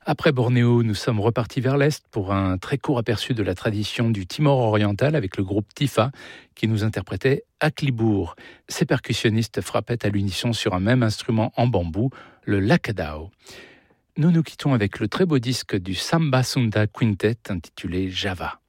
Après Bornéo, nous sommes repartis vers l'Est pour un très court aperçu de la tradition du Timor oriental avec le groupe Tifa qui nous interprétait Aklibour. Ces percussionnistes frappaient à l'unisson sur un même instrument en bambou, le lakadao. Nous nous quittons avec le très beau disque du Samba Sunda Quintet intitulé Java.